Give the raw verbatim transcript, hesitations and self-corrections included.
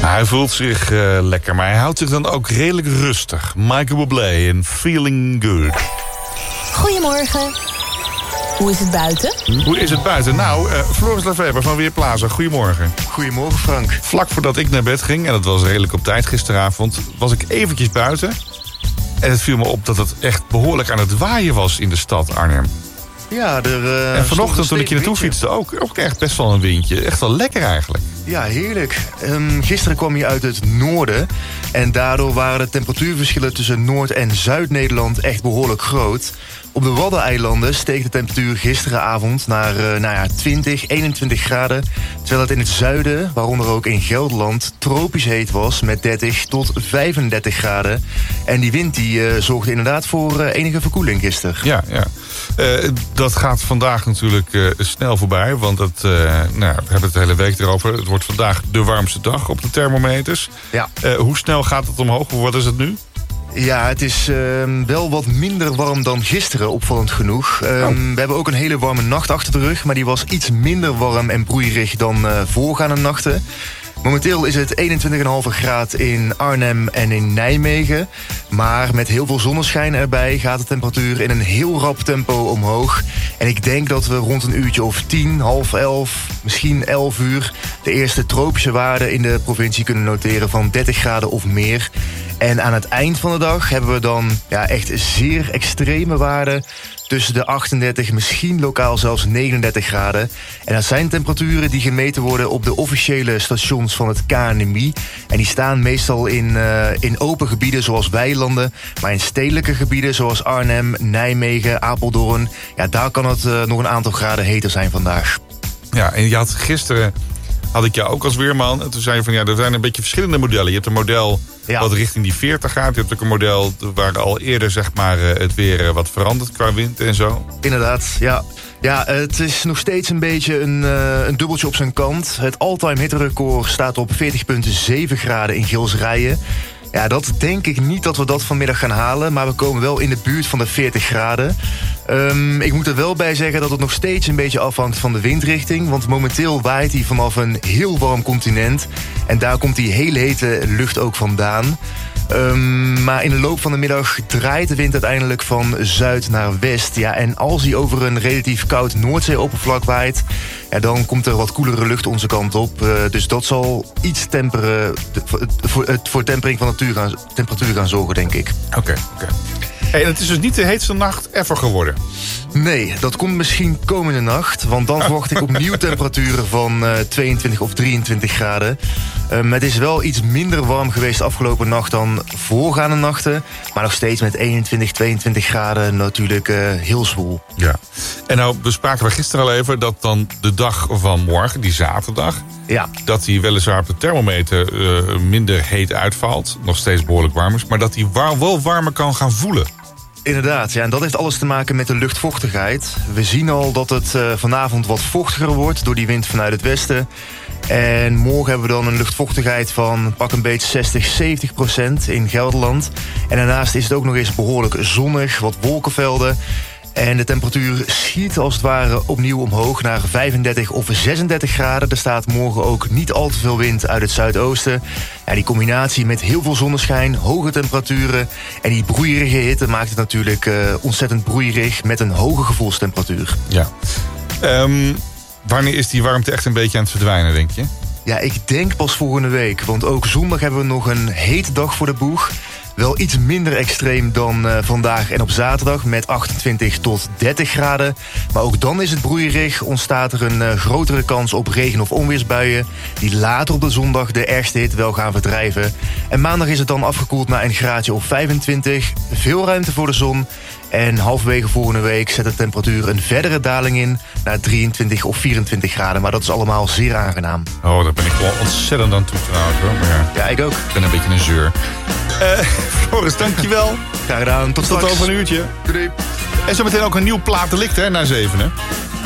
Hij voelt zich uh, lekker, maar hij houdt zich dan ook redelijk rustig. Michael Bublé in Feeling Good. Goedemorgen. Hoe is het buiten? Hoe is het buiten? Nou, uh, Floris Lefebvre van Weerplaza, goedemorgen. Goedemorgen, Frank. Vlak voordat ik naar bed ging, en dat was redelijk op tijd gisteravond, was ik eventjes buiten. En het viel me op dat het echt behoorlijk aan het waaien was in de stad Arnhem. Ja, er, uh, en vanochtend toen ik hier naartoe fietste ook, ook echt best wel een windje. Echt wel lekker eigenlijk. Ja, heerlijk. Um, gisteren kwam je uit het noorden. En daardoor waren de temperatuurverschillen tussen Noord- en Zuid-Nederland echt behoorlijk groot. Op de Waddeneilanden steeg de temperatuur gisteravond naar uh, nou ja, twintig, eenentwintig graden. Terwijl het in het zuiden, waaronder ook in Gelderland, tropisch heet was met dertig tot vijfendertig graden. En die wind die, uh, zorgde inderdaad voor uh, enige verkoeling gisteren. Ja, ja. Uh, dat gaat vandaag natuurlijk uh, snel voorbij. Want het, uh, nou, we hebben het de hele week erover. Het wordt vandaag de warmste dag op de thermometers. Ja. Uh, hoe snel gaat het omhoog? Wat is het nu? Ja, het is uh, wel wat minder warm dan gisteren, opvallend genoeg. Um, oh. We hebben ook een hele warme nacht achter de rug, maar die was iets minder warm en broeierig dan uh, voorgaande nachten. Momenteel is het eenentwintig komma vijf graad in Arnhem en in Nijmegen. Maar met heel veel zonneschijn erbij gaat de temperatuur in een heel rap tempo omhoog. En ik denk dat we rond een uurtje of tien, half elf, misschien elf uur... de eerste tropische waarden in de provincie kunnen noteren van dertig graden of meer. En aan het eind van de dag hebben we dan ja, echt zeer extreme waarden tussen de achtendertig, misschien lokaal zelfs negenendertig graden. En dat zijn temperaturen die gemeten worden op de officiële stations van het K N M I. En die staan meestal in, uh, in open gebieden zoals weilanden. Maar in stedelijke gebieden zoals Arnhem, Nijmegen, Apeldoorn, ja, daar kan het uh, nog een aantal graden heter zijn vandaag. Ja, en je had gisteren, had ik jou ook als weerman. En toen zei je van ja, er zijn een beetje verschillende modellen. Je hebt een model ja. wat richting die veertig gaat. Je hebt ook een model waar al eerder zeg maar het weer wat verandert qua wind en zo. Inderdaad, ja. Ja, het is nog steeds een beetje een, uh, een dubbeltje op zijn kant. Het all-time hitterecord staat op veertig komma zeven graden in Gilsrijen. Ja, dat denk ik niet dat we dat vanmiddag gaan halen. Maar we komen wel in de buurt van de veertig graden. Um, ik moet er wel bij zeggen dat het nog steeds een beetje afhangt van de windrichting. Want momenteel waait hij vanaf een heel warm continent. En daar komt die hele hete lucht ook vandaan. Um, maar in de loop van de middag draait de wind uiteindelijk van zuid naar west. Ja, en als hij over een relatief koud Noordzeeoppervlak waait, ja, dan komt er wat koelere lucht onze kant op. Uh, dus dat zal iets temperen, voor, voor tempering van de gaan, temperatuur gaan zorgen, denk ik. Oké, okay, oké. Okay. Hey, en het is dus niet de heetste nacht ever geworden? Nee, dat komt misschien komende nacht. Want dan verwacht ik opnieuw temperaturen van uh, tweeëntwintig of drieëntwintig graden. Um, het is wel iets minder warm geweest afgelopen nacht dan voorgaande nachten. Maar nog steeds met eenentwintig, tweeëntwintig graden natuurlijk uh, heel zwoel. Ja. En nou bespraken we gisteren al even dat dan de dag van morgen, die zaterdag, ja. dat die weliswaar op de thermometer uh, minder heet uitvalt. Nog steeds behoorlijk warm is. Maar dat die war- wel warmer kan gaan voelen. Inderdaad, ja, en dat heeft alles te maken met de luchtvochtigheid. We zien al dat het uh, vanavond wat vochtiger wordt door die wind vanuit het westen. En morgen hebben we dan een luchtvochtigheid van pak een beetje zestig, zeventig procent in Gelderland. En daarnaast is het ook nog eens behoorlijk zonnig, wat wolkenvelden. En de temperatuur schiet als het ware opnieuw omhoog naar vijfendertig of zesendertig graden. Er staat morgen ook niet al te veel wind uit het zuidoosten. Ja, die combinatie met heel veel zonneschijn, hoge temperaturen en die broeierige hitte maakt het natuurlijk uh, ontzettend broeierig met een hoge gevoelstemperatuur. Ja. Um, wanneer is die warmte echt een beetje aan het verdwijnen, denk je? Ja, ik denk pas volgende week. Want ook zondag hebben we nog een hete dag voor de boeg. Wel iets minder extreem dan uh, vandaag en op zaterdag met achtentwintig tot dertig graden. Maar ook dan is het broeierig, ontstaat er een uh, grotere kans op regen- of onweersbuien die later op de zondag de ergste hitte wel gaan verdrijven. En maandag is het dan afgekoeld naar een graadje of vijfentwintig, veel ruimte voor de zon. En halverwege volgende week zet de temperatuur een verdere daling in naar drieëntwintig of vierentwintig graden. Maar dat is allemaal zeer aangenaam. Oh, daar ben ik wel ontzettend aan toe trouwens hoor. Maar ja, ja, ik ook. Ik ben een beetje een zeur. Uh, Floris, dankjewel. Graag gedaan. Tot straks. Tot over een uurtje. Doei. En zo meteen ook een nieuw platenlicht hè, na zeven hè.